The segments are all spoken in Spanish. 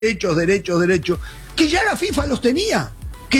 derechos, que ya la FIFA los tenía,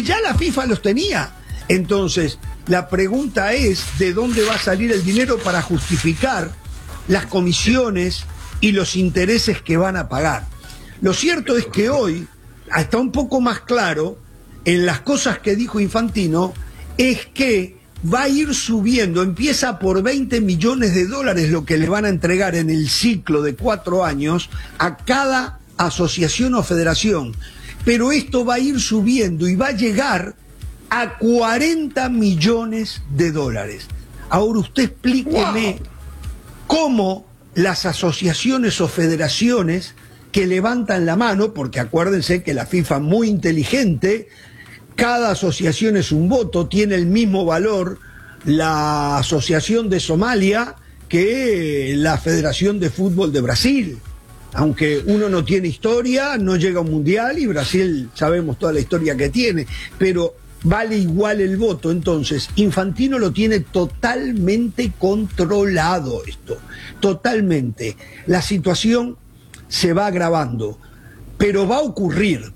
Entonces, la pregunta es, ¿de dónde va a salir el dinero para justificar las comisiones y los intereses que van a pagar? Lo cierto es que hoy, está un poco más claro, en las cosas que dijo Infantino, es que va a ir subiendo, empieza por 20 millones de dólares lo que le van a entregar en el ciclo de 4 años a cada asociación o federación, pero esto va a ir subiendo y va a llegar a 40 millones de dólares. Ahora usted explíqueme cómo las asociaciones o federaciones que levantan la mano, porque acuérdense que la FIFA es muy inteligente, cada asociación es un voto, tiene el mismo valor la Asociación de Somalia que la Federación de Fútbol de Brasil. Aunque uno no tiene historia, no llega a un mundial y Brasil sabemos toda la historia que tiene, pero vale igual el voto. Entonces, Infantino lo tiene totalmente controlado esto, totalmente. La situación se va agravando, pero va a ocurrir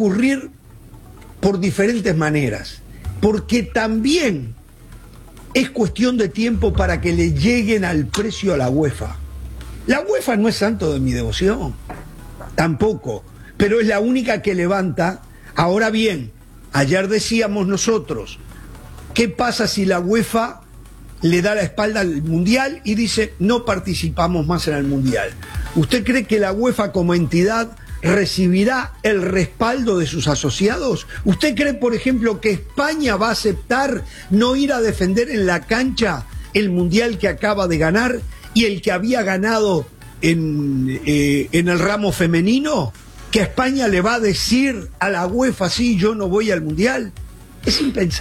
por diferentes maneras, porque también es cuestión de tiempo para que le lleguen al precio a la UEFA. La UEFA no es santo de mi devoción, tampoco, pero es la única que levanta. Ahora bien, ayer decíamos nosotros, ¿qué pasa si la UEFA le da la espalda al Mundial y dice no participamos más en el Mundial? ¿Usted cree que la UEFA como entidad recibirá el respaldo de sus asociados? ¿Usted cree, por ejemplo, que España va a aceptar no ir a defender en la cancha el Mundial que acaba de ganar y el que había ganado en el ramo femenino? ¿Que España le va a decir a la UEFA, sí, yo no voy al Mundial? Es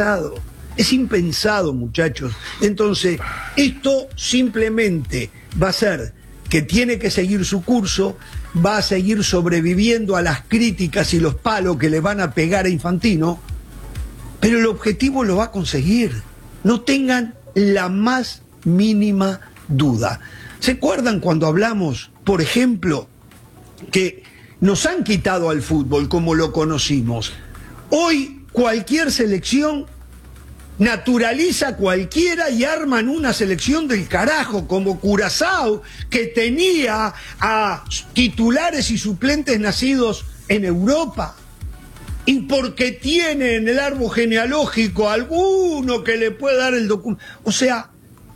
impensado, muchachos. Entonces, esto simplemente va a ser que tiene que seguir su curso, va a seguir sobreviviendo a las críticas y los palos que le van a pegar a Infantino, pero el objetivo lo va a conseguir. No tengan la más mínima duda. ¿Se acuerdan cuando hablamos, por ejemplo, que nos han quitado al fútbol como lo conocimos? Hoy cualquier selección naturaliza a cualquiera y arman una selección del carajo, como Curazao, que tenía a titulares y suplentes nacidos en Europa. Y porque tiene en el árbol genealógico alguno que le pueda dar el documento. O sea,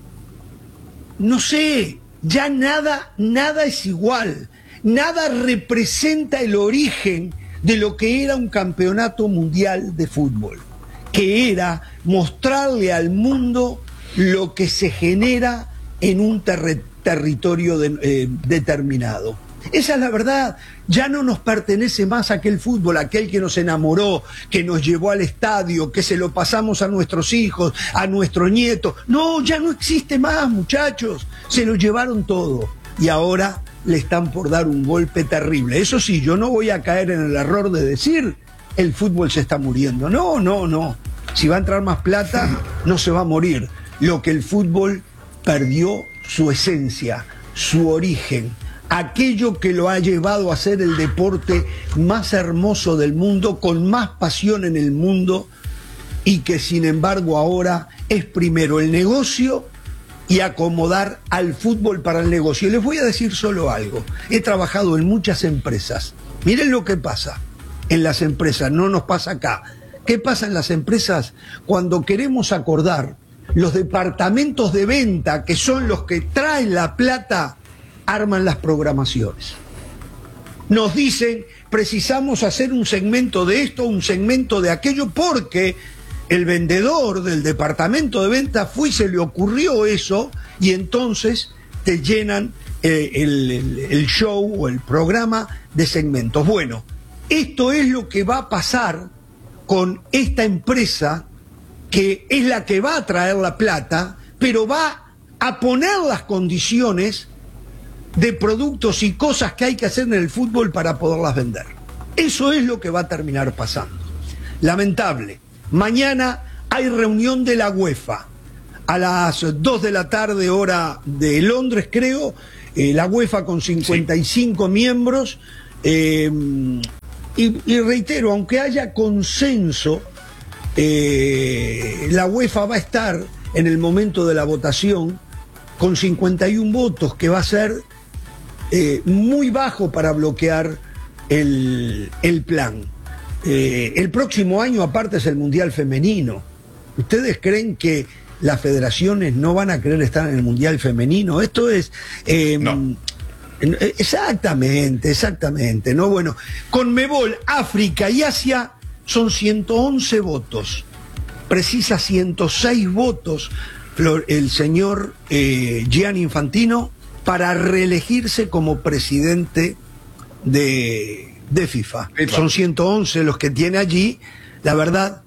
no sé, ya nada es igual. Nada representa el origen de lo que era un campeonato mundial de fútbol, que era mostrarle al mundo lo que se genera en un territorio determinado. Esa es la verdad. Ya no nos pertenece más aquel fútbol, aquel que nos enamoró, que nos llevó al estadio, que se lo pasamos a nuestros hijos, a nuestros nietos. No, ya no existe más, muchachos. Se lo llevaron todo. Y ahora le están por dar un golpe terrible. Eso sí, yo no voy a caer en el error de decir el fútbol se está muriendo. No. Si va a entrar más plata, no se va a morir. Lo que el fútbol perdió su esencia, su origen, aquello que lo ha llevado a ser el deporte más hermoso del mundo, con más pasión en el mundo, y que sin embargo ahora es primero el negocio y acomodar al fútbol para el negocio. Y les voy a decir solo algo. He trabajado en muchas empresas. Miren lo que pasa en las empresas, no nos pasa acá. ¿Qué pasa en las empresas? Cuando queremos acordar, los departamentos de venta, que son los que traen la plata, arman las programaciones. Nos dicen, precisamos hacer un segmento de esto, un segmento de aquello, porque el vendedor del departamento de venta fue y se le ocurrió eso, y entonces te llenan el show o el programa de segmentos. Bueno, esto es lo que va a pasar con esta empresa, que es la que va a traer la plata, pero va a poner las condiciones de productos y cosas que hay que hacer en el fútbol para poderlas vender. Eso es lo que va a terminar pasando. Lamentable. Mañana hay reunión de la UEFA a las 2 de la tarde, hora de Londres, creo. La UEFA con 55 miembros Y reitero, aunque haya consenso, la UEFA va a estar en el momento de la votación con 51 votos, que va a ser muy bajo para bloquear el plan. El próximo año, aparte, es el Mundial Femenino. ¿Ustedes creen que las federaciones no van a querer estar en el Mundial Femenino? Esto es... No. Exactamente, ¿no? Bueno, Conmebol, África y Asia son 111 votos. Precisa 106 votos el señor Gianni Infantino para reelegirse como presidente de FIFA. Son 111 los que tiene allí. La verdad,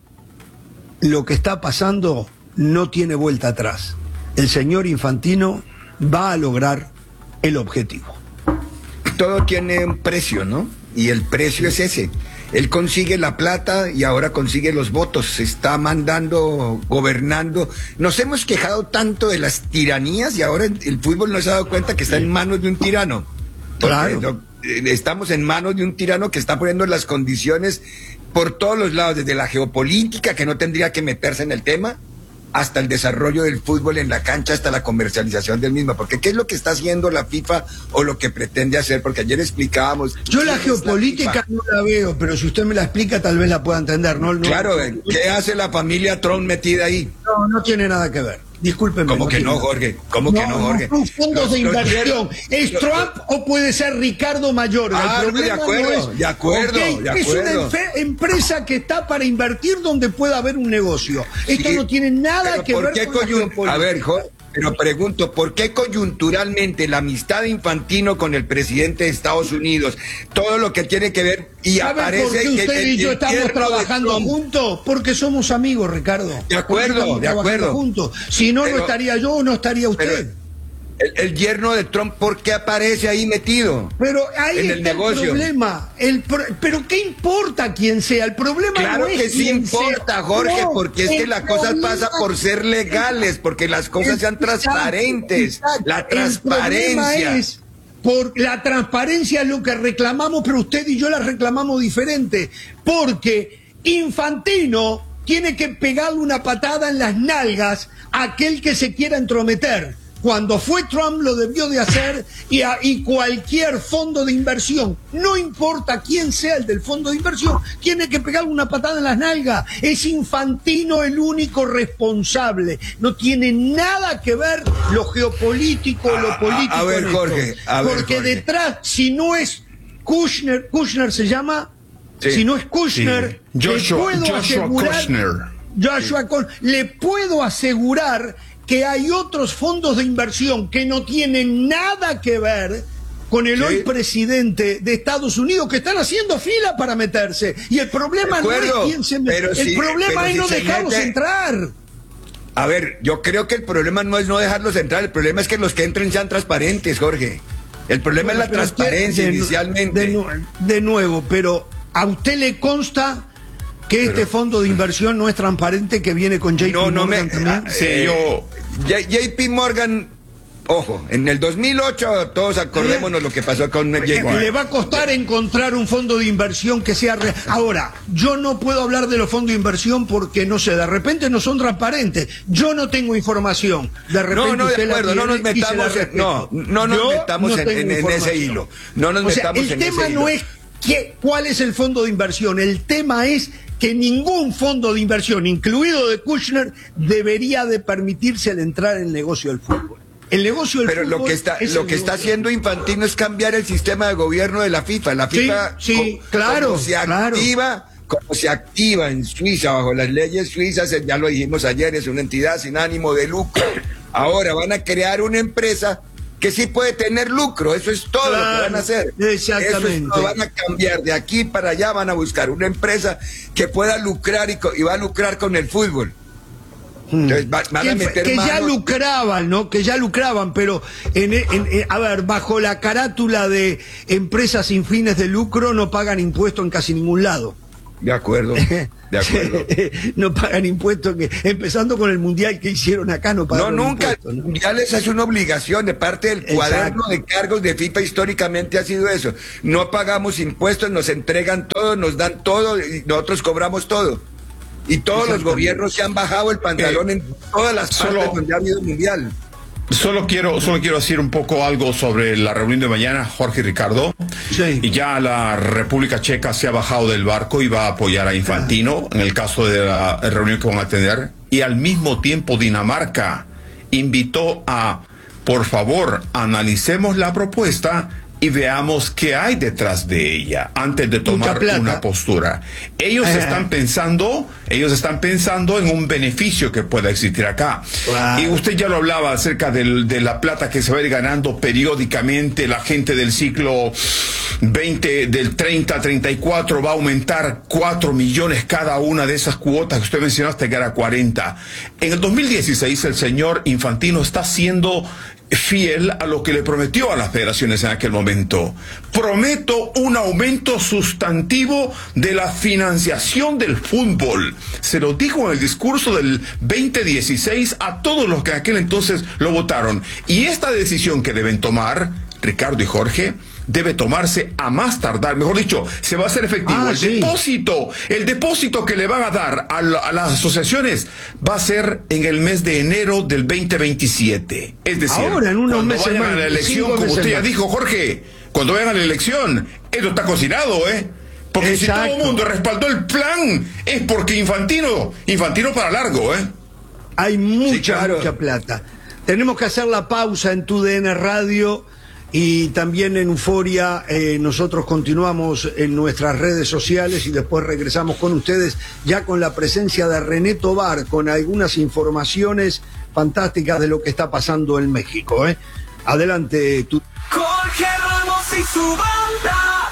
lo que está pasando no tiene vuelta atrás. El señor Infantino va a lograr el objetivo. Todo tiene un precio, ¿no? Y el precio es ese. Él consigue la plata y ahora consigue los votos. Se está mandando, gobernando. Nos hemos quejado tanto de las tiranías y ahora el fútbol no se ha dado cuenta que está en manos de un tirano. Claro. Estamos en manos de un tirano que está poniendo las condiciones por todos los lados, desde la geopolítica, que no tendría que meterse en el tema, hasta el desarrollo del fútbol en la cancha, hasta la comercialización del mismo. Porque ¿qué es lo que está haciendo la FIFA o lo que pretende hacer? Porque ayer explicábamos... Yo la geopolítica no la veo, pero si usted me la explica tal vez la pueda entender. No, claro, ¿qué hace la familia Trump metida ahí? No tiene nada que ver. Discúlpeme. ¿Cómo que no, Jorge? ¿Cómo que no, Jorge? Son fondos de inversión. ¿Es Trump o puede ser Ricardo Mayorga? De acuerdo. Es una empresa que está para invertir donde pueda haber un negocio. Esto no tiene nada que ver con la geopolítica. A ver, Jorge, pero pregunto, ¿por qué coyunturalmente la amistad de Infantino con el presidente de Estados Unidos, todo lo que tiene que ver, y aparece por qué usted y yo estamos trabajando juntos? Porque somos amigos, Ricardo. De acuerdo. Juntos. Si no, no estaría yo o no estaría usted. El yerno de Trump, ¿por qué aparece ahí metido? Pero ahí en está el negocio. Problema. Pero ¿qué importa quién sea? El problema claro no es que sí importa, Jorge, no, porque es que las cosas pasan por ser legales, porque las cosas sean transparentes. Exacto. La transparencia. La transparencia es lo que reclamamos, pero usted y yo la reclamamos diferente. Porque Infantino tiene que pegarle una patada en las nalgas a aquel que se quiera entrometer. Cuando fue Trump lo debió de hacer y cualquier fondo de inversión, no importa quién sea el del fondo de inversión, tiene que pegarle una patada en las nalgas. Es Infantino el único responsable. No tiene nada que ver lo geopolítico, lo político. A ver, Jorge. Porque detrás, si no es Kushner se llama, sí, si no es Kushner, le puedo asegurar que hay otros fondos de inversión que no tienen nada que ver con el hoy presidente de Estados Unidos, que están haciendo fila para meterse. Y el problema no es quién se mete, el problema es no dejarlos entrar. A ver, yo creo que el problema no es no dejarlos entrar, el problema es que los que entren sean transparentes, Jorge. El problema es la transparencia inicialmente. De nuevo, pero ¿a usted le consta que este fondo de inversión no es transparente, que viene con JP Morgan también? JP Morgan, ojo, en el 2008 todos acordémonos lo que pasó con JP Morgan. Le va a costar encontrar un fondo de inversión que sea real. Ahora, yo no puedo hablar de los fondos de inversión porque no sé, de repente no son transparentes. Yo no tengo información. De repente de acuerdo, no nos metamos en ese hilo. No nos metamos en ese hilo. El tema no es cuál es el fondo de inversión, el tema es que ningún fondo de inversión, incluido de Kushner, debería de permitirse el entrar en el negocio del fútbol. El negocio del fútbol. Pero lo que está haciendo Infantino es cambiar el sistema de gobierno de la FIFA. La FIFA como se activa en Suiza bajo las leyes suizas, ya lo dijimos ayer, es una entidad sin ánimo de lucro. Ahora van a crear una empresa que sí puede tener lucro, eso es todo lo que van a hacer. Exactamente. Eso es todo, van a cambiar de aquí para allá, van a buscar una empresa que pueda lucrar y va a lucrar con el fútbol. Entonces van a meter que manos. ya lucraban, ¿no? Que ya lucraban, pero a ver, bajo la carátula de empresas sin fines de lucro no pagan impuestos en casi ningún lado. De acuerdo, de acuerdo. No pagan impuestos, empezando con el mundial que hicieron acá, no pagan impuestos. ¿No? Mundiales es una obligación de parte del cuaderno de cargos de FIFA, históricamente ha sido eso. No pagamos impuestos, nos entregan todo, nos dan todo y nosotros cobramos todo. Y todos los gobiernos se han bajado el pantalón en todas las partes donde ha habido mundial. Solo quiero decir un poco algo sobre la reunión de mañana, Jorge y Ricardo. Sí. Y ya la República Checa se ha bajado del barco y va a apoyar a Infantino en el caso de la reunión que van a tener. Y al mismo tiempo Dinamarca invitó a, por favor, analicemos la propuesta y veamos qué hay detrás de ella antes de tomar una postura. Ellos están pensando en un beneficio que pueda existir acá. Y usted ya lo hablaba acerca de la plata que se va a ir ganando periódicamente. La gente del ciclo 20, del 30 a 34 va a aumentar 4 millones cada una de esas cuotas que usted mencionó hasta llegar a 40. En el 2016 el señor Infantino está siendo fiel a lo que le prometió a las federaciones en aquel momento. Prometo un aumento sustantivo de la financiación del fútbol. Se lo dijo en el discurso del 2016 a todos los que en aquel entonces lo votaron. Y esta decisión que deben tomar, Ricardo y Jorge, debe tomarse a más tardar, mejor dicho, se va a hacer efectivo. El depósito que le van a dar a las asociaciones va a ser en el mes de enero del 2027. Es decir, ahora, en unos cuando meses vayan más, a la elección, como usted ya dijo, Jorge, cuando vayan a la elección, esto está cocinado, porque si todo el mundo respaldó el plan, es porque Infantino para largo, Hay mucha plata. Tenemos que hacer la pausa en TUDN Radio. Y también en Euforia nosotros continuamos en nuestras redes sociales y después regresamos con ustedes ya con la presencia de René Tobar, con algunas informaciones fantásticas de lo que está pasando en México. Adelante. Jorge Ramos y su banda,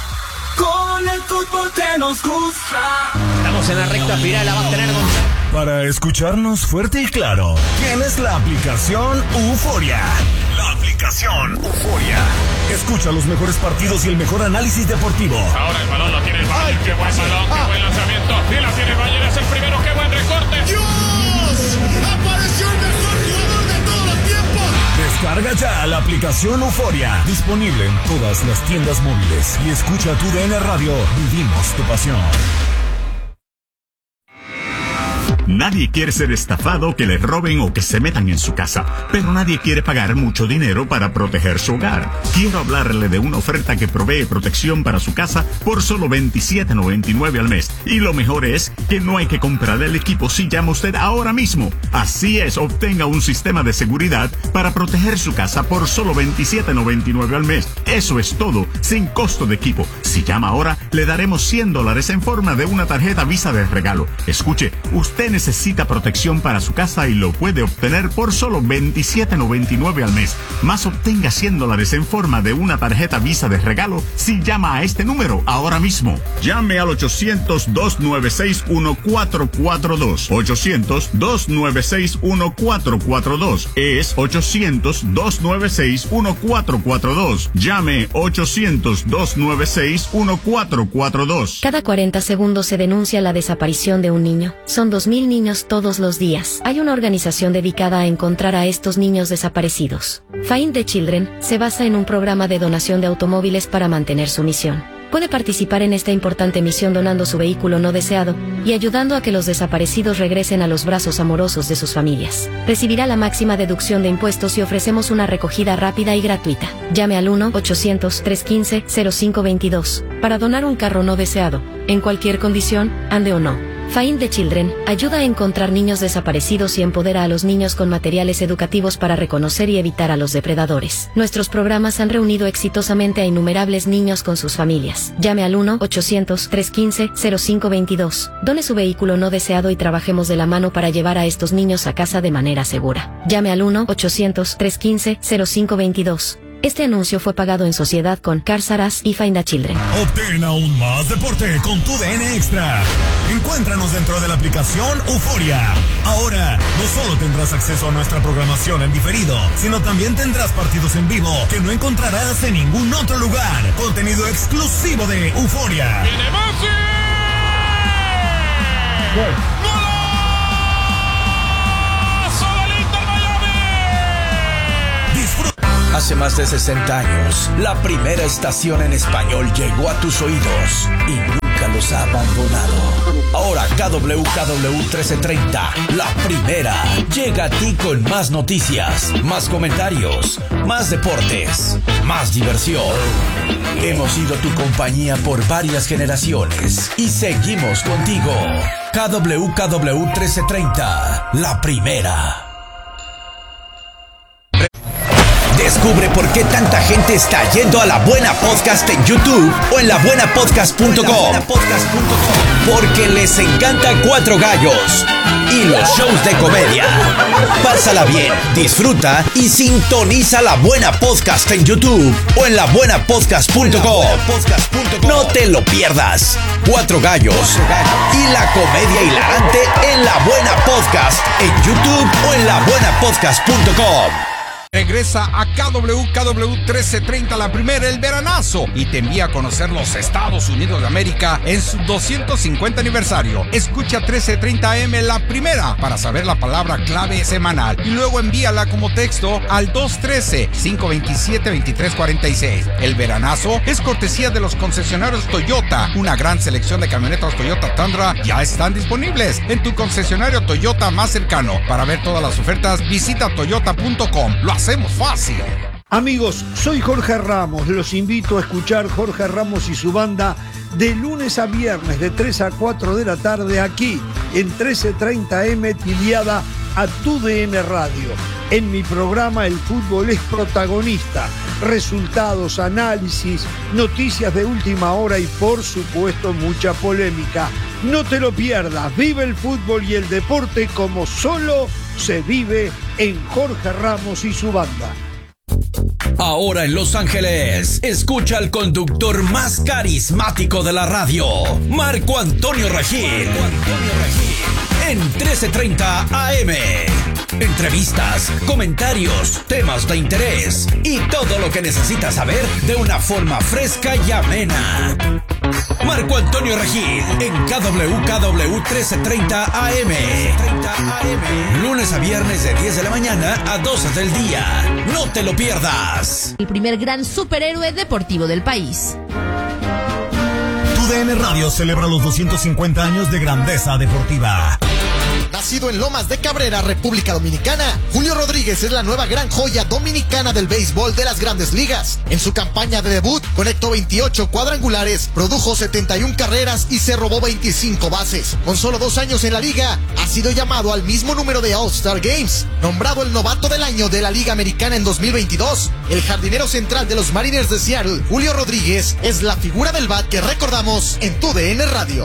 con el fútbol que nos gusta. Estamos en la recta final, la va a tener Para escucharnos fuerte y claro, tienes la aplicación Euforia. La aplicación Euforia. Escucha los mejores partidos y el mejor análisis deportivo. Ahora el balón lo tiene el Bayern. Qué buen balón, qué buen lanzamiento. Y la tiene el Bayern, es el primero. Qué buen recorte. ¡Dios! ¡Apareció el mejor jugador de todos los tiempos! Descarga ya la aplicación Euforia. Disponible en todas las tiendas móviles. Y escucha TUDN Radio. Vivimos tu pasión. Nadie quiere ser estafado, que le roben o que se metan en su casa, pero nadie quiere pagar mucho dinero para proteger su hogar. Quiero hablarle de una oferta que provee protección para su casa por solo $27.99 al mes. Y lo mejor es que no hay que comprar el equipo si llama usted ahora mismo. Así es, obtenga un sistema de seguridad para proteger su casa por solo $27.99 al mes. Eso es todo, sin costo de equipo. Si llama ahora, le daremos $100 en forma de una tarjeta Visa de regalo. Escuche, usted necesita protección para su casa y lo puede obtener por solo $27.99 al mes. Más obtenga $100 en forma de una tarjeta Visa de regalo si llama a este número ahora mismo. Llame al 800-296-1442. 800-296-1442. Es 800-296-1442. Llame 800-296-1442. Cada 40 segundos se denuncia la desaparición de un niño. Son 2.000 niños todos los días. Hay una organización dedicada a encontrar a estos niños desaparecidos. Find the Children se basa en un programa de donación de automóviles para mantener su misión. Puede participar en esta importante misión donando su vehículo no deseado y ayudando a que los desaparecidos regresen a los brazos amorosos de sus familias. Recibirá la máxima deducción de impuestos y ofrecemos una recogida rápida y gratuita. Llame al 1-800-315-0522 para donar un carro no deseado, en cualquier condición, ande o no. Find the Children ayuda a encontrar niños desaparecidos y empodera a los niños con materiales educativos para reconocer y evitar a los depredadores. Nuestros programas han reunido exitosamente a innumerables niños con sus familias. Llame al 1-800-315-0522. Done su vehículo no deseado y trabajemos de la mano para llevar a estos niños a casa de manera segura. Llame al 1-800-315-0522. Este anuncio fue pagado en sociedad con Cars R Us y Find the Children. Obtén aún más deporte con TUDN Extra. Encuéntranos dentro de la aplicación Euforia. Ahora, no solo tendrás acceso a nuestra programación en diferido, sino también tendrás partidos en vivo que no encontrarás en ningún otro lugar. Contenido exclusivo de Euforia. ¡Viene Messi! Hace más de 60 años, la primera estación en español llegó a tus oídos y nunca los ha abandonado. Ahora KWKW 1330, la primera, llega a ti con más noticias, más comentarios, más deportes, más diversión. Hemos sido tu compañía por varias generaciones y seguimos contigo. KWKW 1330, la primera. Descubre por qué tanta gente está yendo a La Buena Podcast en YouTube o en labuenapodcast.com. Porque les encanta Cuatro Gallos y los shows de comedia. Pásala bien, disfruta y sintoniza La Buena Podcast en YouTube o en labuenapodcast.com. No te lo pierdas. Cuatro Gallos y la comedia hilarante en La Buena Podcast en YouTube o en labuenapodcast.com. Regresa a KWKW 1330, la primera, el veranazo, y te envía a conocer los Estados Unidos de América en su 250 aniversario. Escucha 1330 AM, la primera, para saber la palabra clave semanal y luego envíala como texto al 213-527-2346. El veranazo es cortesía de los concesionarios Toyota. Una gran selección de camionetas Toyota Tundra ya están disponibles en tu concesionario Toyota más cercano. Para ver todas las ofertas, visita toyota.com. Lo hacemos fácil. Amigos, soy Jorge Ramos. Los invito a escuchar Jorge Ramos y su banda de lunes a viernes de 3 a 4 de la tarde aquí en 1330M, tiliada a TUDN Radio. En mi programa el fútbol es protagonista. Resultados, análisis, noticias de última hora y por supuesto mucha polémica. No te lo pierdas. Vive el fútbol y el deporte como solo se vive en Jorge Ramos y su banda. Ahora en Los Ángeles, escucha al conductor más carismático de la radio, Marco Antonio Regil. En 1330 AM. Entrevistas, comentarios, temas de interés y todo lo que necesitas saber de una forma fresca y amena. Marco Antonio Regil en KWKW 1330 AM. Lunes a viernes de 10 de la mañana a 12 del día. No te lo pierdas. El primer gran superhéroe deportivo del país. TUDN Radio celebra los 250 años de grandeza deportiva. Nacido en Lomas de Cabrera, República Dominicana, Julio Rodríguez es la nueva gran joya dominicana del béisbol de las Grandes Ligas. En su campaña de debut, conectó 28 cuadrangulares, produjo 71 carreras y se robó 25 bases. Con solo 2 años en la liga, ha sido llamado al mismo número de All-Star Games. Nombrado el novato del año de la Liga Americana en 2022, el jardinero central de los Mariners de Seattle, Julio Rodríguez, es la figura del bat que recordamos en TUDN Radio.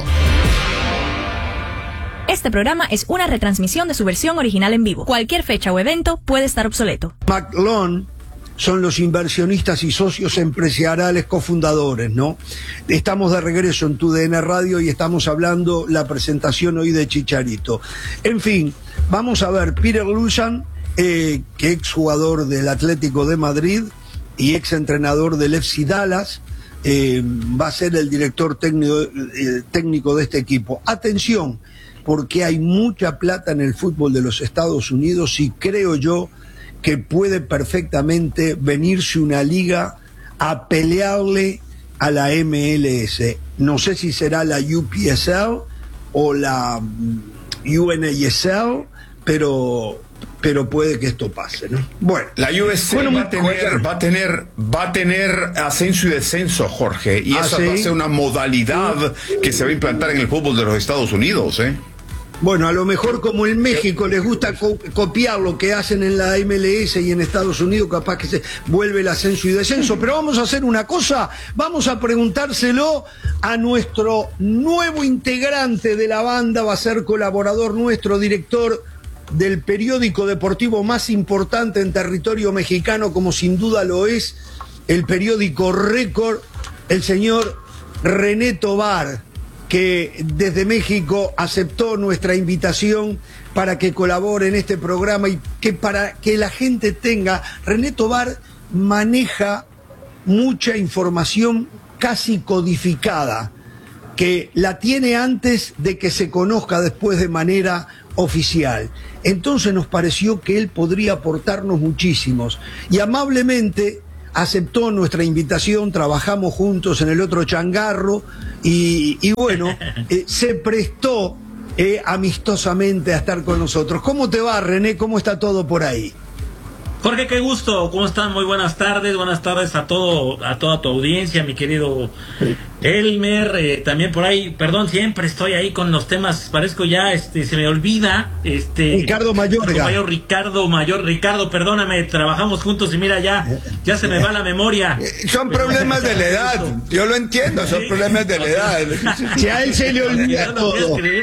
Este programa es una retransmisión de su versión original en vivo. Cualquier fecha o evento puede estar obsoleto. McLone son los inversionistas y socios empresariales cofundadores, ¿no? Estamos de regreso en TUDN Radio y estamos hablando la presentación hoy de Chicharito. En fin, vamos a ver, Peter Lushan, que exjugador del Atlético de Madrid y exentrenador del FC Dallas, va a ser el director técnico de este equipo. Atención, porque hay mucha plata en el fútbol de los Estados Unidos y creo yo que puede perfectamente venirse una liga a pelearle a la MLS. No sé si será la UPSL o la UNASL, pero puede que esto pase, ¿no? Bueno, la USL va a tener ascenso y descenso, Jorge, y esa va a ser una modalidad que se va a implantar en el fútbol de los Estados Unidos, ¿eh? Bueno, a lo mejor como en México les gusta copiar lo que hacen en la MLS y en Estados Unidos, capaz que se vuelve el ascenso y descenso. Pero vamos a hacer una cosa, vamos a preguntárselo a nuestro nuevo integrante de la banda, va a ser colaborador nuestro, director del periódico deportivo más importante en territorio mexicano, como sin duda lo es el periódico Récord, el señor René Tobar, que desde México aceptó nuestra invitación para que colabore en este programa y que para que la gente tenga. René Tobar maneja mucha información casi codificada que la tiene antes de que se conozca después de manera oficial. Entonces nos pareció que él podría aportarnos muchísimos y amablemente aceptó nuestra invitación, trabajamos juntos en el otro changarro y bueno, se prestó amistosamente a estar con nosotros. ¿Cómo te va, René? ¿Cómo está todo por ahí? Jorge, qué gusto, ¿cómo están? Muy buenas tardes a toda tu audiencia, mi querido Elmer, también por ahí, perdón, siempre estoy ahí con los temas, parezco ya, se me olvida, Ricardo Mayorga. Ricardo, perdóname, trabajamos juntos y mira, ya se me va la memoria. Son problemas de la edad, yo lo entiendo, son problemas de la edad. Si a él se le olvida todo,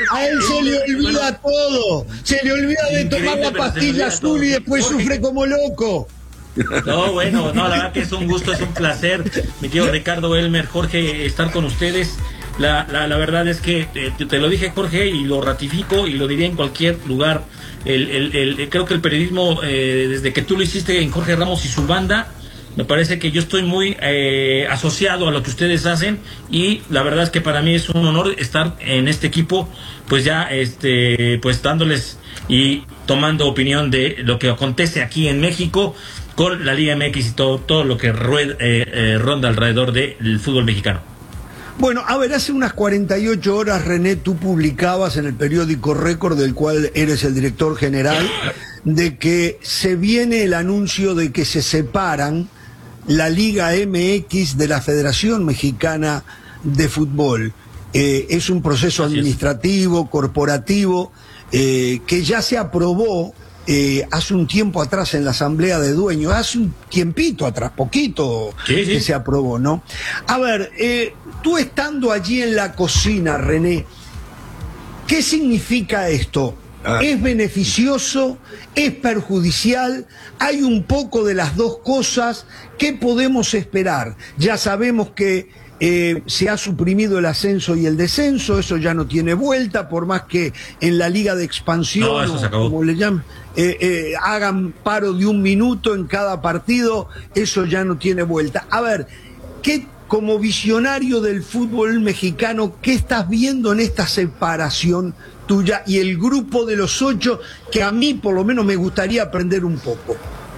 se le olvida de tomar la pastilla azul y después sufre como loco. No, bueno, no, la verdad que es un gusto, es un placer, mi querido Ricardo, Elmer, Jorge, estar con ustedes. La verdad es que te lo dije, Jorge, y lo ratifico y lo diría en cualquier lugar. Creo que el periodismo, desde que tú lo hiciste en Jorge Ramos y su banda, me parece que yo estoy muy asociado a lo que ustedes hacen y la verdad es que para mí es un honor estar en este equipo, pues ya pues dándoles y tomando opinión de lo que acontece aquí en México con la Liga MX y todo lo que ronda alrededor del fútbol mexicano. Bueno, a ver, hace unas 48 horas, René, tú publicabas en el periódico Récord, del cual eres el director general, de que se viene el anuncio de que se separan la Liga MX de la Federación Mexicana de Fútbol. Es un proceso administrativo, corporativo, que ya se aprobó hace un tiempo atrás en la Asamblea de Dueños, hace un tiempito atrás, poquito, que se aprobó, ¿no? A ver, tú estando allí en la cocina, René, ¿qué significa esto? ¿Es beneficioso? ¿Es perjudicial? ¿Hay un poco de las dos cosas? ¿Qué podemos esperar? Ya sabemos que se ha suprimido el ascenso y el descenso, eso ya no tiene vuelta, por más que en la Liga de Expansión, como le llaman, hagan paro de 1 minuto en cada partido, eso ya no tiene vuelta. A ver, como visionario del fútbol mexicano, ¿qué estás viendo en esta separación tuya y el grupo de los 8, que a mí por lo menos me gustaría aprender un poco?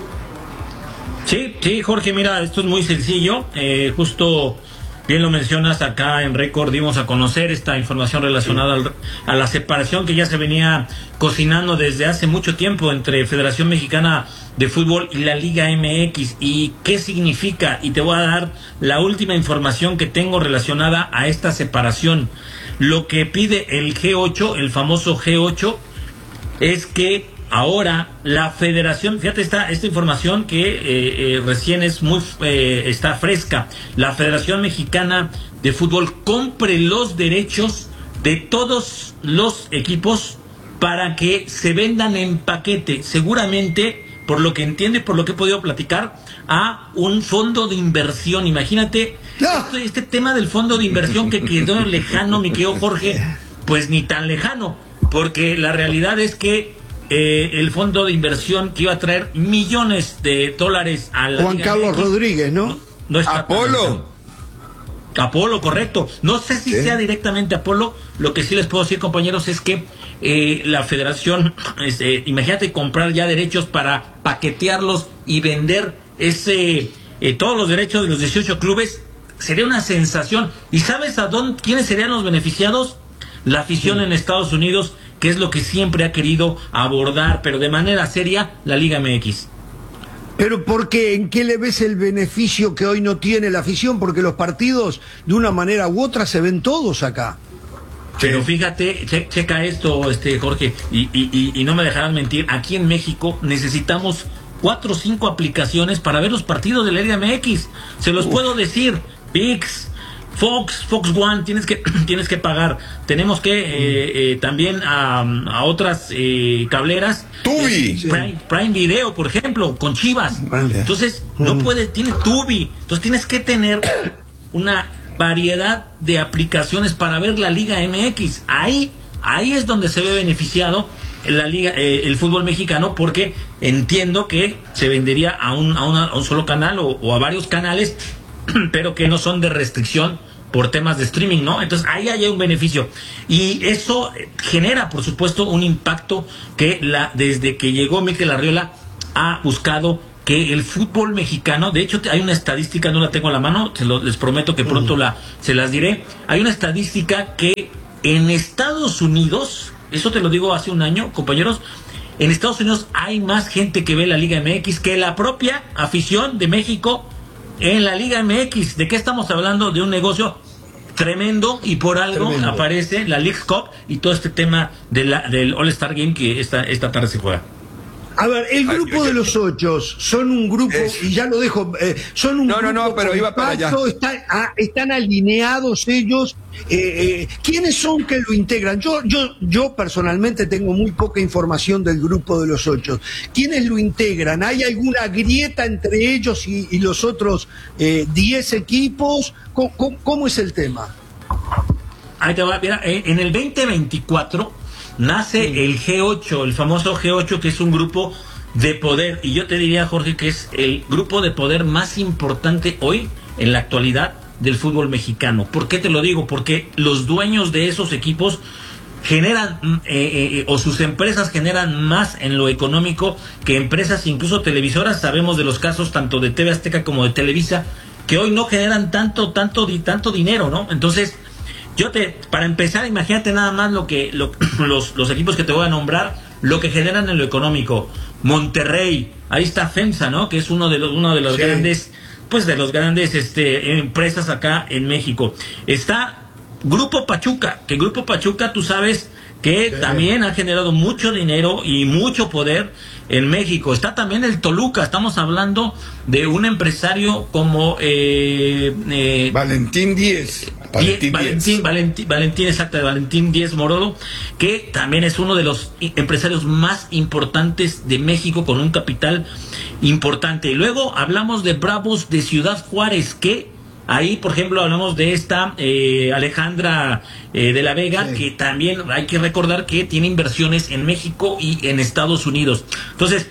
Sí, Jorge, mira, esto es muy sencillo, justo bien lo mencionas, acá en Récord dimos a conocer esta información relacionada a la separación que ya se venía cocinando desde hace mucho tiempo entre Federación Mexicana de Fútbol y la Liga MX. ¿Y qué significa? Y te voy a dar la última información que tengo relacionada a esta separación. Lo que pide el G8, el famoso G8, es que ahora la federación, fíjate esta información que recién está fresca, la Federación Mexicana de Fútbol compre los derechos de todos los equipos para que se vendan en paquete, seguramente, por lo que entiendo y por lo que he podido platicar, a un fondo de inversión. Imagínate, este tema del fondo de inversión que quedó lejano, mi querido Jorge, pues ni tan lejano, porque la realidad es que el fondo de inversión que iba a traer millones de dólares a la Juan Carlos Rodríguez, ¿no? No está Apolo, correcto. No sé si sea directamente Apolo. Lo que sí les puedo decir, compañeros, es que la federación, imagínate comprar ya derechos para paquetearlos y vender todos los derechos de los 18 clubes. Sería una sensación. ¿Y sabes quiénes serían los beneficiados? La afición en Estados Unidos, que es lo que siempre ha querido abordar, pero de manera seria, la Liga MX. ¿Pero por qué? ¿En qué le ves el beneficio que hoy no tiene la afición? Porque los partidos, de una manera u otra, se ven todos acá. Pero fíjate, checa esto, Jorge, y no me dejarán mentir, aquí en México necesitamos 4 o 5 aplicaciones para ver los partidos de la Liga MX. Se los puedo decir, ViX, Fox One, tienes que pagar. Tenemos que también a otras cableras, Tubi, Prime Video, por ejemplo, con Chivas. Entonces tienes Tubi, entonces tienes que tener una variedad de aplicaciones para ver la Liga MX. Ahí es donde se ve beneficiado la liga, el fútbol mexicano, porque entiendo que se vendería a un solo canal o a varios canales, pero que no son de restricción por temas de streaming, ¿no? Entonces ahí hay un beneficio y eso genera, por supuesto, un impacto que desde que llegó Mikel Arriola ha buscado que el fútbol mexicano, de hecho hay una estadística, no la tengo a la mano, les prometo que pronto se las diré. Hay una estadística que en Estados Unidos, eso te lo digo hace un año, compañeros, en Estados Unidos hay más gente que ve la Liga MX que la propia afición de México en la Liga MX. ¿De qué estamos hablando? De un negocio tremendo, y por algo aparece la League Cup y todo este tema del All-Star Game que esta tarde se juega. A ver, el grupo de los 8 son un grupo, y ya lo dejo, son un grupo pero iba para allá. Están alineados ellos. ¿Quiénes son que lo integran? Yo personalmente tengo muy poca información del grupo de los 8. ¿Quiénes lo integran? ¿Hay alguna grieta entre ellos y los otros 10 equipos? ¿Cómo es el tema? Ahí te va, mira, en el 2024 nace el G8, el famoso G8, que es un grupo de poder, y yo te diría, Jorge, que es el grupo de poder más importante hoy en la actualidad del fútbol mexicano. ¿Por qué te lo digo? Porque los dueños de esos equipos generan o sus empresas generan más en lo económico que empresas incluso televisoras. Sabemos de los casos tanto de TV Azteca como de Televisa que hoy no generan tanto dinero, ¿no? Entonces para empezar, imagínate nada más los equipos que te voy a nombrar, lo que generan en lo económico. Monterrey, ahí está FEMSA, ¿no? Que es uno de los grandes, pues de los grandes empresas acá en México. Está Grupo Pachuca, que Grupo Pachuca, tú sabes que también ha generado mucho dinero y mucho poder en México. Está también el Toluca, estamos hablando de un empresario como Valentín Díez. Valentín Díez Morodo, que también es uno de los empresarios más importantes de México, con un capital importante. Y luego hablamos de Bravos de Ciudad Juárez, que ahí, por ejemplo, hablamos de esta Alejandra de la Vega, que también hay que recordar que tiene inversiones en México y en Estados Unidos. Entonces,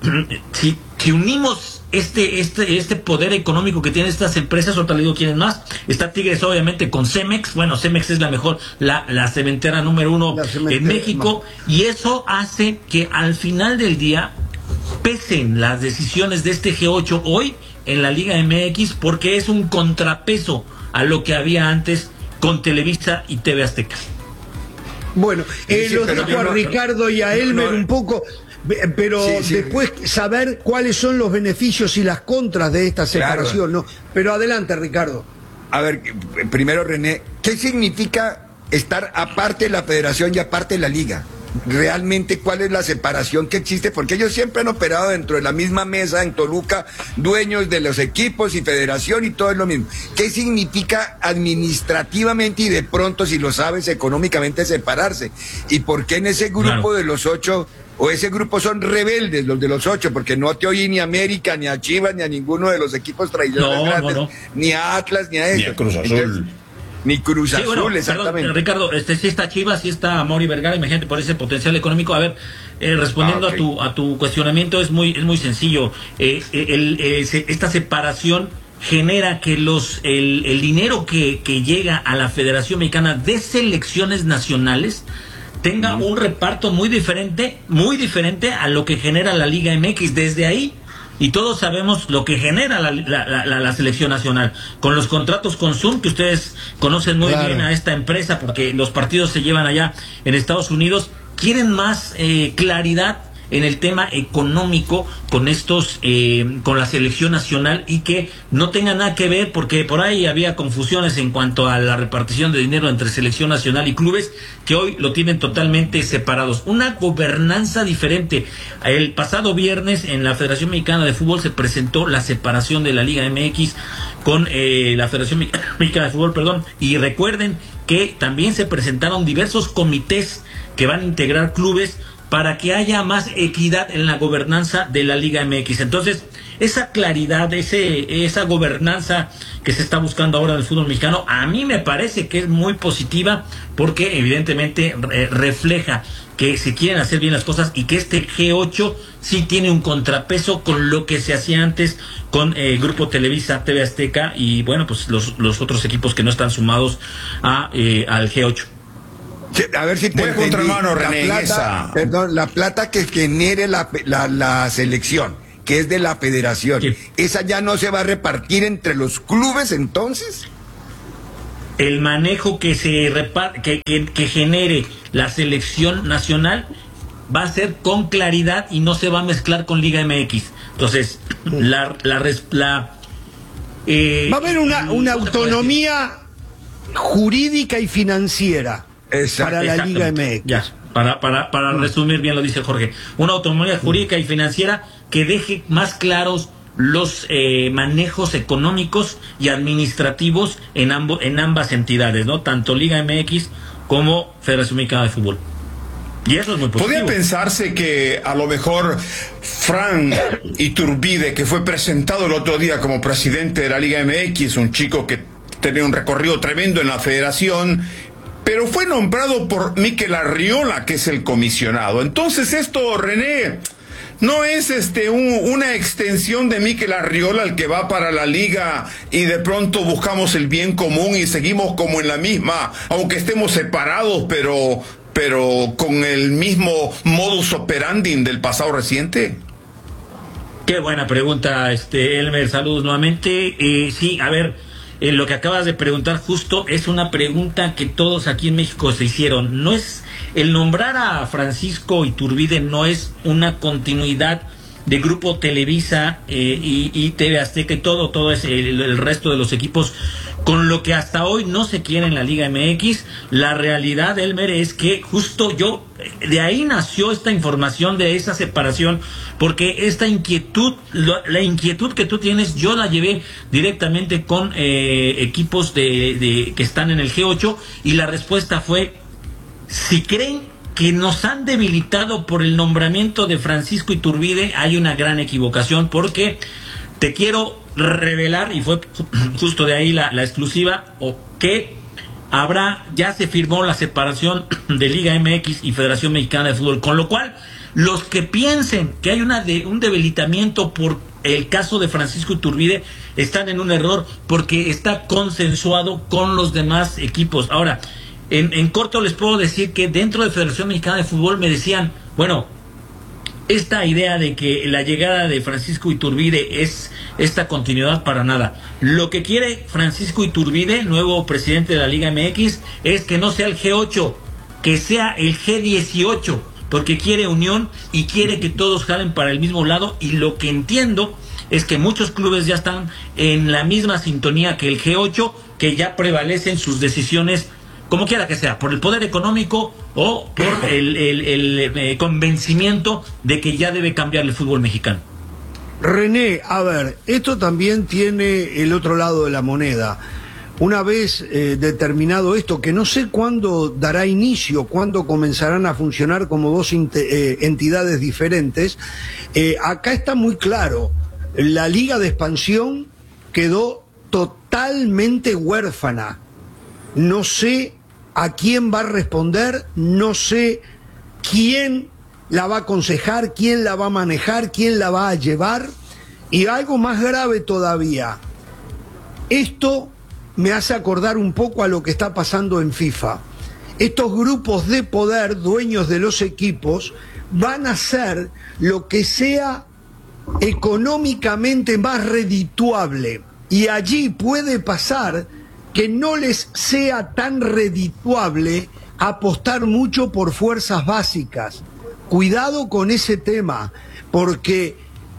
si unimos este poder económico que tienen estas empresas, otra le digo quiénes más, está Tigres obviamente con Cemex. Bueno, Cemex es la mejor, la cementera número 1 en México, y eso hace que al final del día pesen las decisiones de este G8 hoy en la Liga MX, porque es un contrapeso a lo que había antes con Televisa y TV Azteca. Bueno, los dejo a Ricardo y a Elmer un poco, pero después saber cuáles son los beneficios y las contras de esta separación, ¿no? Pero adelante, Ricardo. A ver, primero, René, ¿qué significa estar aparte de la federación y aparte de la liga? Realmente, ¿cuál es la separación que existe? Porque ellos siempre han operado dentro de la misma mesa en Toluca, dueños de los equipos y federación, y todo es lo mismo. ¿Qué significa administrativamente y de pronto, si lo sabes, económicamente separarse? ¿Y por qué en ese grupo de los 8, o ese grupo son rebeldes, los de los 8? Porque no te oí ni a América, ni a Chivas, ni a ninguno de los equipos tradicionales grandes, ni a Atlas, ni a eso. Ni a Cruz Azul. Entonces, ni Cruz Azul, bueno, exactamente. Perdón, Ricardo, sí está Chivas, sí está Mauri Vergara, imagínate, por ese potencial económico. A ver, respondiendo a tu cuestionamiento, es muy sencillo. Esta separación genera que el dinero que llega a la Federación Mexicana de Selecciones Nacionales tenga un reparto muy diferente a lo que genera la Liga MX. Desde ahí, y todos sabemos lo que genera la selección nacional, con los contratos con Zoom, que ustedes conocen muy bien a esta empresa, porque los partidos se llevan allá en Estados Unidos. Quieren más claridad en el tema económico con con la selección nacional, y que no tenga nada que ver, porque por ahí había confusiones en cuanto a la repartición de dinero entre selección nacional y clubes, que hoy lo tienen totalmente separados. Una gobernanza diferente. El pasado viernes en la Federación Mexicana de Fútbol se presentó la separación de la Liga MX con la Federación Mexicana de Fútbol, y recuerden que también se presentaron diversos comités que van a integrar clubes para que haya más equidad en la gobernanza de la Liga MX. Entonces, esa claridad, esa gobernanza que se está buscando ahora en el fútbol mexicano, a mí me parece que es muy positiva, porque evidentemente refleja que se quieren hacer bien las cosas y que este G8 sí tiene un contrapeso con lo que se hacía antes con Grupo Televisa, TV Azteca y bueno, pues los otros equipos que no están sumados al G8. Sí, a ver si te entendí. Contramano, René, la plata que genere la selección, que es de la federación, sí. ¿Esa ya no se va a repartir entre los clubes entonces? El manejo que que genere la selección nacional va a ser con claridad y no se va a mezclar con Liga MX. Entonces, va a haber una autonomía jurídica y financiera para la Liga MX. Ya, para resumir bien lo dice Jorge, una autonomía jurídica y financiera que deje más claros los manejos económicos y administrativos en ambas entidades, ¿no? Tanto Liga MX como Federación Mexicana de Fútbol. Y eso es muy positivo. Podría pensarse que a lo mejor Fran Iturbide, que fue presentado el otro día como presidente de la Liga MX, un chico que tenía un recorrido tremendo en la federación, pero fue nombrado por Mikel Arriola, que es el comisionado. Entonces esto, René, ¿no es una extensión de Mikel Arriola el que va para la liga y de pronto buscamos el bien común y seguimos como en la misma, aunque estemos separados, pero con el mismo modus operandi del pasado reciente? Qué buena pregunta, Elmer, saludos nuevamente. Sí, a ver, lo que acabas de preguntar justo es una pregunta que todos aquí en México se hicieron. No es el nombrar a Francisco Iturbide, no es una continuidad de Grupo Televisa y TV Azteca y todo es el resto de los equipos con lo que hasta hoy no se quiere en la Liga MX. La realidad, Elmer, es que justo de ahí nació esta información de esa separación, porque esta inquietud, la inquietud que tú tienes, yo la llevé directamente con equipos que están en el G8 y la respuesta fue: si creen que nos han debilitado por el nombramiento de Francisco Iturbide, hay una gran equivocación, porque te quiero revelar, y fue justo de ahí la exclusiva, que ya se firmó la separación de Liga MX y Federación Mexicana de Fútbol, con lo cual los que piensen que hay un debilitamiento por el caso de Francisco Iturbide están en un error, porque está consensuado con los demás equipos. Ahora, en corto les puedo decir que dentro de Federación Mexicana de Fútbol me decían, bueno, esta idea de que la llegada de Francisco Iturbide es esta continuidad, para nada. Lo que quiere Francisco Iturbide, nuevo presidente de la Liga MX, es que no sea el G8, que sea el G18, porque quiere unión y quiere que todos jalen para el mismo lado, y lo que entiendo es que muchos clubes ya están en la misma sintonía que el G8, que ya prevalecen sus decisiones, como quiera que sea, por el poder económico o por el convencimiento de que ya debe cambiar el fútbol mexicano. René, a ver, esto también tiene el otro lado de la moneda. Una vez determinado esto, que no sé cuándo dará inicio, cuándo comenzarán a funcionar como dos entidades diferentes, acá está muy claro, la Liga de Expansión quedó totalmente huérfana. No sé a quién va a responder, no sé quién la va a aconsejar, quién la va a manejar, quién la va a llevar. Y algo más grave todavía, esto me hace acordar un poco a lo que está pasando en FIFA. Estos grupos de poder, dueños de los equipos, van a hacer lo que sea económicamente más redituable, y allí puede pasar que no les sea tan redituable apostar mucho por fuerzas básicas. Cuidado con ese tema, porque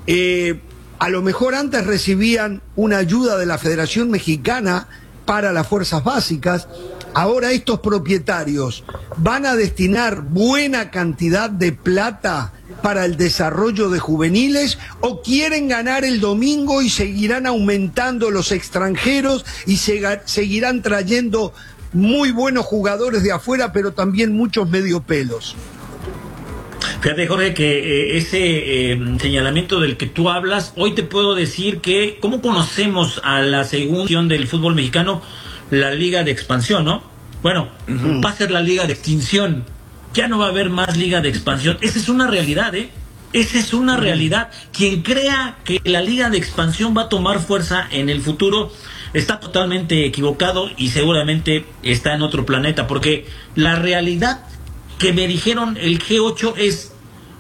a lo mejor antes recibían una ayuda de la Federación Mexicana para las fuerzas básicas, ahora estos propietarios van a destinar buena cantidad de plata para el desarrollo de juveniles, o quieren ganar el domingo y seguirán aumentando los extranjeros y seguirán trayendo muy buenos jugadores de afuera, pero también muchos mediopelos. Fíjate, Jorge, que ese señalamiento del que tú hablas, hoy te puedo decir que, ¿cómo conocemos a la segunda división del fútbol mexicano? La Liga de Expansión, ¿no? Bueno, va a ser la Liga de Extinción. Ya no va a haber más Liga de Expansión. Esa es una realidad, ¿eh? Esa es una realidad. Quien crea que la Liga de Expansión va a tomar fuerza en el futuro está totalmente equivocado y seguramente está en otro planeta, porque la realidad que me dijeron el G8 es: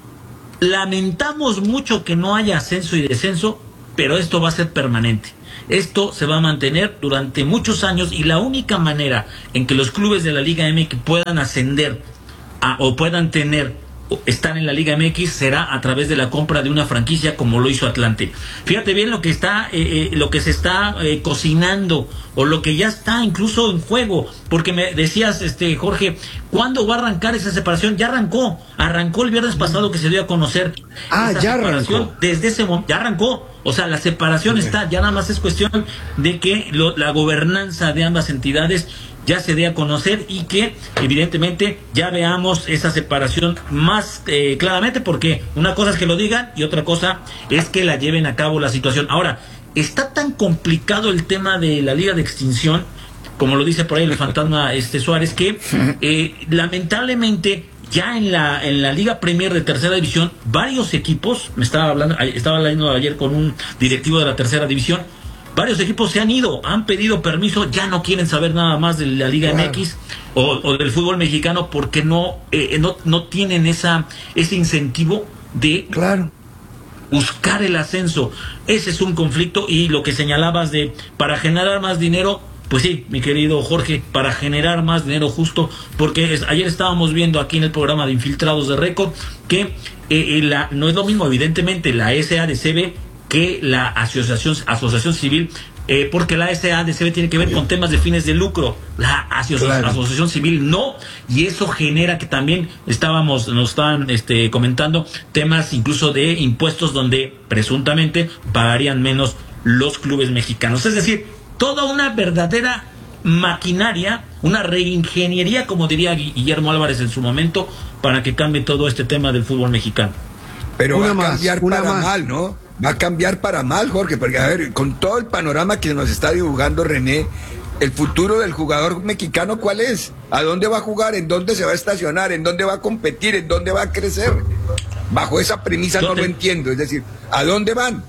lamentamos mucho que no haya ascenso y descenso, pero esto va a ser permanente. Esto se va a mantener durante muchos años y la única manera en que los clubes de la Liga MX puedan ascender o puedan estar en la Liga MX será a través de la compra de una franquicia como lo hizo Atlante. Fíjate bien lo que se está cocinando o lo que ya está incluso en juego, porque me decías, Jorge, ¿cuándo va a arrancar esa separación? Ya arrancó el viernes pasado que se dio a conocer. Ya arrancó. Desde ese momento ya arrancó. O sea, la separación está, ya nada más es cuestión de que la gobernanza de ambas entidades ya se dé a conocer y que evidentemente ya veamos esa separación más claramente, porque una cosa es que lo digan y otra cosa es que la lleven a cabo la situación. Ahora, está tan complicado el tema de la Liga de Extinción, como lo dice por ahí el fantasma Suárez, que lamentablemente ya en la Liga Premier de Tercera División, varios equipos, estaba hablando ayer con un directivo de la Tercera División, varios equipos se han ido, han pedido permiso, ya no quieren saber nada más de la Liga MX o del fútbol mexicano, porque no tienen ese incentivo de buscar el ascenso. Ese es un conflicto, y lo que señalabas para generar más dinero, pues sí, mi querido Jorge, para generar más dinero justo, porque ayer estábamos viendo aquí en el programa de Infiltrados de Récord que no es lo mismo evidentemente la SADCB que la asociación civil, porque la SADCB tiene que ver con temas de fines de lucro, la asociación civil no, y eso genera que también nos estaban comentando temas incluso de impuestos donde presuntamente pagarían menos los clubes mexicanos. Es decir, toda una verdadera maquinaria, una reingeniería, como diría Guillermo Álvarez en su momento, para que cambie todo este tema del fútbol mexicano. Pero va a cambiar para mal, ¿no? Va a cambiar para mal, Jorge, porque a ver, con todo el panorama que nos está dibujando René, el futuro del jugador mexicano, ¿cuál es? ¿A dónde va a jugar? ¿En dónde se va a estacionar? ¿En dónde va a competir? ¿En dónde va a crecer? Bajo esa premisa no lo entiendo, es decir, ¿a dónde van?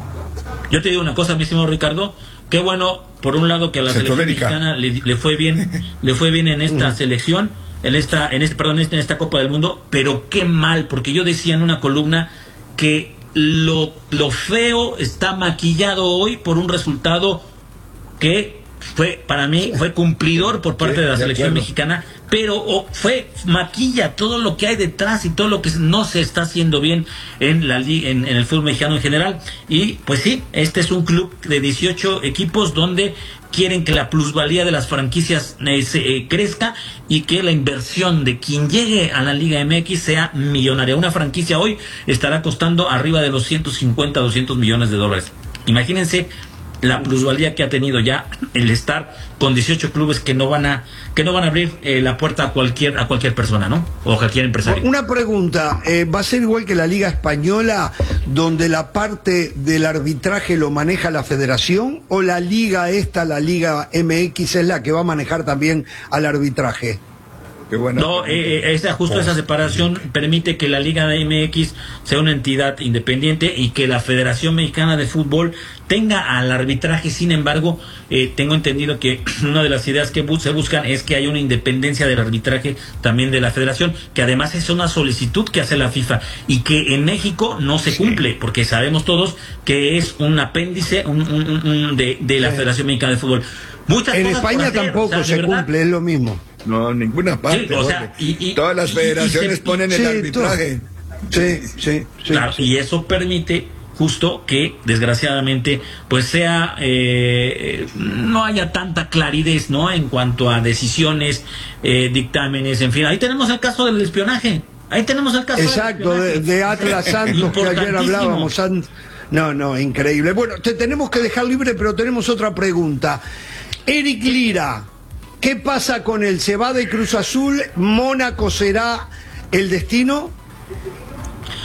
Yo te digo una cosa, mi estimado Ricardo, qué bueno, por un lado, que a la selección mexicana le fue bien en esta selección, en esta Copa del Mundo, pero qué mal, porque yo decía en una columna que lo feo está maquillado hoy por un resultado que para mí fue cumplidor por parte de la selección mexicana, pero maquilla todo lo que hay detrás y todo lo que no se está haciendo bien en el fútbol mexicano en general. Y pues sí, este es un club de 18 equipos donde quieren que la plusvalía de las franquicias crezca y que la inversión de quien llegue a la Liga MX sea millonaria. Una franquicia hoy estará costando arriba de los 150, 200 millones de dólares. Imagínense la plusvalía que ha tenido ya el estar con 18 clubes que no van a abrir la puerta a cualquier persona, ¿no? O a cualquier empresario. Una pregunta, ¿va a ser igual que la Liga Española, donde la parte del arbitraje lo maneja la Federación, o la Liga MX, es la que va a manejar también al arbitraje? No, esa separación permite que la Liga de MX sea una entidad independiente y que la Federación Mexicana de Fútbol tenga al arbitraje. Sin embargo, tengo entendido que una de las ideas que se buscan es que haya una independencia del arbitraje también de la Federación, que además es una solicitud que hace la FIFA y que en México no se cumple, porque sabemos todos que es un apéndice de la Federación Mexicana de Fútbol. En España tampoco se cumple, es lo mismo. No, en ninguna parte. Sí, o sea, todas las federaciones ponen el arbitraje. Sí. Claro, y eso permite justo que desgraciadamente pues sea no haya tanta claridad, ¿no? En cuanto a decisiones, dictámenes, en fin. Ahí tenemos el caso del espionaje. Exacto, de Atlas Santos, que ayer hablábamos. No, increíble. Bueno, te tenemos que dejar libre, pero tenemos otra pregunta. Eric Lira, ¿qué pasa con él? ¿Se va de Cruz Azul? ¿Mónaco será el destino?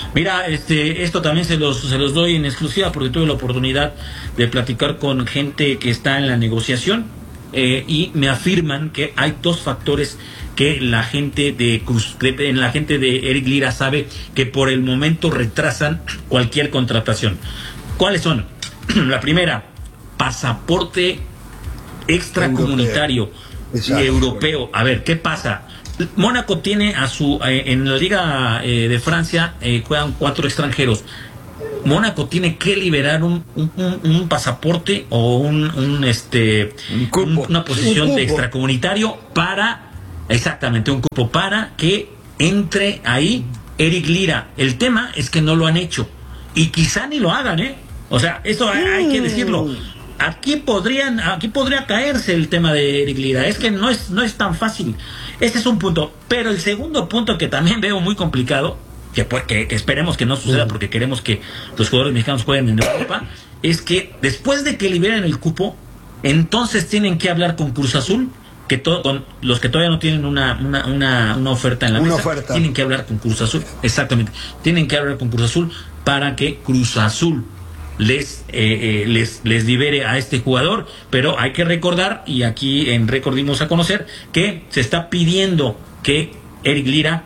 Mira, esto también se los doy en exclusiva porque tuve la oportunidad de platicar con gente que está en la negociación y me afirman que hay dos factores que la gente de Eric Lira sabe que por el momento retrasan cualquier contratación. ¿Cuáles son? La primera, pasaporte extracomunitario y europeo. A ver, ¿qué pasa? Mónaco tiene en la Liga de Francia juegan 4 extranjeros. Mónaco tiene que liberar un pasaporte o una posición de extracomunitario exactamente un cupo para que entre ahí Eric Lira. El tema es que no lo han hecho y quizá ni lo hagan, o sea, eso hay que decirlo. Aquí podría caerse el tema de Eric Lira. Es que no es tan fácil. Ese es un punto. Pero el segundo punto que también veo muy complicado, que esperemos que no suceda porque queremos que los jugadores mexicanos jueguen en Europa, es que después de que liberen el cupo, entonces tienen que hablar con Cruz Azul, con los que todavía no tienen una oferta en la mesa. Tienen que hablar con Cruz Azul. Exactamente. Tienen que hablar con Cruz Azul para que Cruz Azul les libere a este jugador, pero hay que recordar, y aquí en Récord dimos a conocer, que se está pidiendo que Eric Lira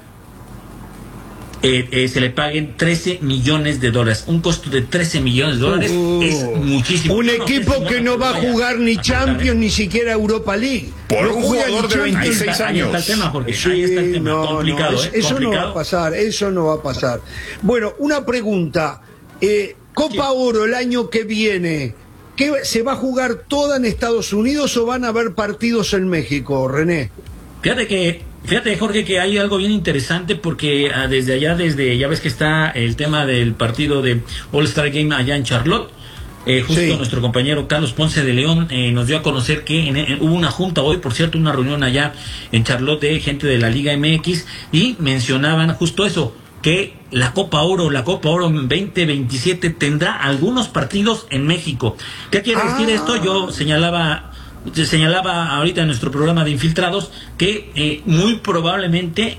se le paguen $13 millones. Un costo de $13 millones es muchísimo. Un equipo que no va a jugar ni Champions, ni siquiera Europa League. Por un jugador de 26 años. Ahí está el tema, Jorge. Ahí está el tema. Complicado, eso no va a pasar, eso no va a pasar. Bueno, una pregunta. Copa Oro el año que viene, ¿se va a jugar toda en Estados Unidos o van a haber partidos en México, René? Fíjate, Jorge, que hay algo bien interesante porque ya ves que está el tema del partido de All-Star Game allá en Charlotte. Nuestro compañero Carlos Ponce de León nos dio a conocer que hubo una junta hoy, por cierto, una reunión allá en Charlotte de gente de la Liga MX y mencionaban justo eso, que la Copa Oro 2027 tendrá algunos partidos en México. ¿Qué quiere decir esto? Yo señalaba ahorita en nuestro programa de Infiltrados que muy probablemente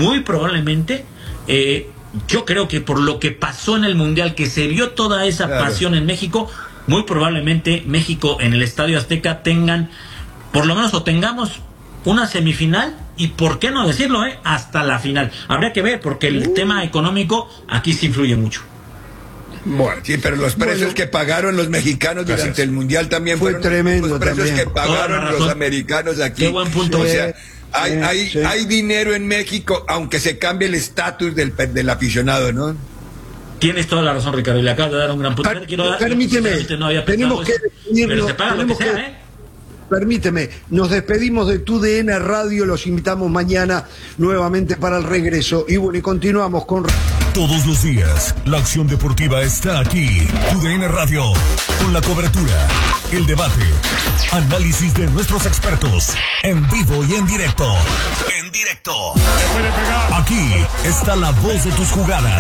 yo creo que por lo que pasó en el Mundial, que se vio toda esa pasión en México, muy probablemente México en el Estadio Azteca tengamos una semifinal y, ¿por qué no decirlo, hasta la final? Habría que ver, porque el tema económico aquí sí influye mucho. Bueno, sí, pero los precios que pagaron los mexicanos durante el Mundial también fue tremendo. Los precios que pagaron los americanos aquí. Qué buen punto. O sea, hay dinero en México, aunque se cambie el estatus del aficionado, ¿no? Tienes toda la razón, Ricardo, y le acabas de dar un gran punto. Permíteme, tenemos que pero se paga lo que sea, Permíteme, nos despedimos de TUDN Radio, los invitamos mañana nuevamente para el regreso. Y bueno, y continuamos con... Todos los días, la acción deportiva está aquí. TUDN Radio, con la cobertura, el debate, análisis de nuestros expertos, en vivo y en directo. En directo. Aquí está la voz de tus jugadas.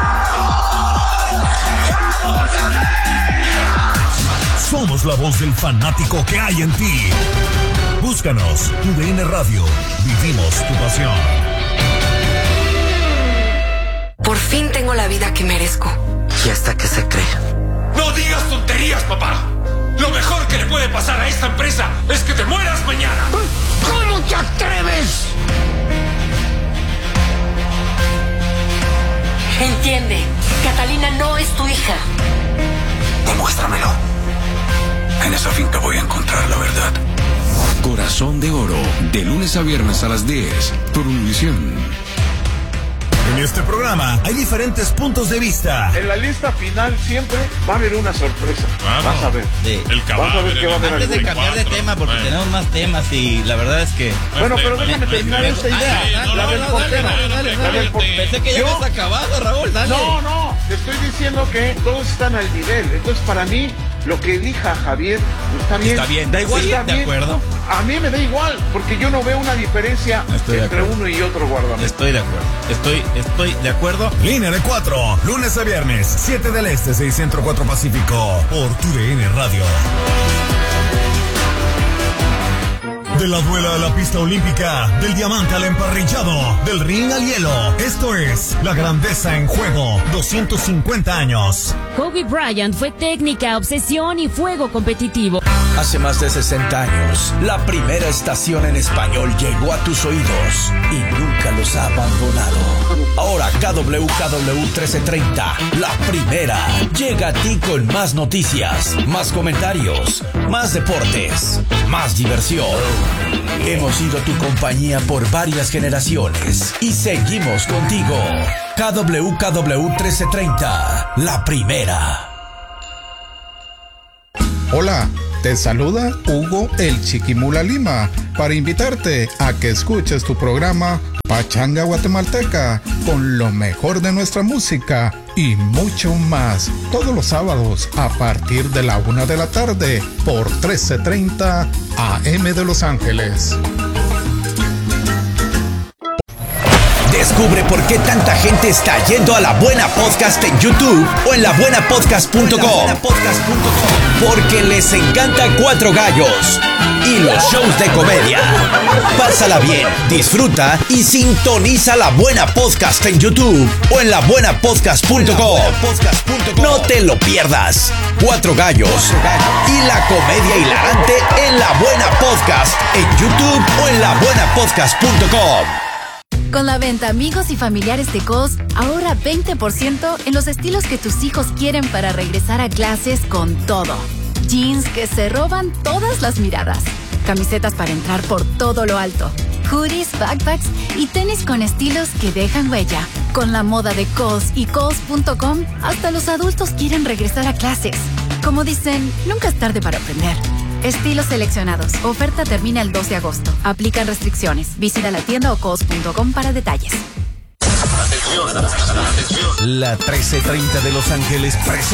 Somos la voz del fanático que hay en ti. Búscanos, TUDN Radio. Vivimos tu pasión. Por fin tengo la vida que merezco. Y hasta que se cree. No digas tonterías, papá. Lo mejor que le puede pasar a esta empresa es que te mueras mañana. ¿Cómo te atreves? Entiende, Catalina no es tu hija. Demuéstramelo. En esa finca voy a encontrar la verdad. Corazón de Oro, de lunes a viernes a las 10, por Univisión. En este programa hay diferentes puntos de vista. En la lista final siempre va a haber una sorpresa. Vas a ver. Vas a ver qué va a haber. Antes de cambiar de tema, porque tenemos más temas y la verdad es que... Bueno, pero déjame terminar esta idea. La del portero. Pensé que ya habías acabado, Raúl, dale. No, te estoy diciendo que todos están al nivel. Entonces, para mí, lo que elija Javier está bien. Está bien, da igual, está de acuerdo. A mí me da igual, porque yo no veo una diferencia entre uno y otro guardameta. Estoy de acuerdo. Estoy de acuerdo. Línea de 4, lunes a viernes, 7 del Este, 6 Centro, 4 Pacífico, por TUDN Radio. De la duela a la pista olímpica, del diamante al emparrillado, del ring al hielo. Esto es La Grandeza en Juego, 250 años. Kobe Bryant fue técnica, obsesión y fuego competitivo. Hace más de 60 años, la primera estación en español llegó a tus oídos y nunca los ha abandonado. Ahora KWKW 1330, la primera, llega a ti con más noticias, más comentarios, más deportes, más diversión. Hemos sido tu compañía por varias generaciones y seguimos contigo. KWKW 1330, la primera. Hola, te saluda Hugo el Chiquimula Lima para invitarte a que escuches tu programa Pachanga Guatemalteca con lo mejor de nuestra música y mucho más todos los sábados a partir de la 1 de la tarde por 1330 AM de Los Ángeles. Descubre por qué tanta gente está yendo a La Buena Podcast en YouTube o en labuenapodcast.com. Porque les encanta Cuatro Gallos y los shows de comedia. Pásala bien, disfruta y sintoniza La Buena Podcast en YouTube o en labuenapodcast.com. No te lo pierdas. Cuatro Gallos y la comedia hilarante en La Buena Podcast en YouTube o en labuenapodcast.com. Con la venta Amigos y Familiares de Kohl's, ahorra 20% en los estilos que tus hijos quieren para regresar a clases con todo. Jeans que se roban todas las miradas. Camisetas para entrar por todo lo alto. Hoodies, backpacks y tenis con estilos que dejan huella. Con la moda de Kohl's y Kohl's.com, hasta los adultos quieren regresar a clases. Como dicen, nunca es tarde para aprender. Estilos seleccionados. Oferta termina el 2 de agosto. Aplican restricciones. Visita la tienda o kohls.com para detalles. La 1330 de Los Ángeles presenta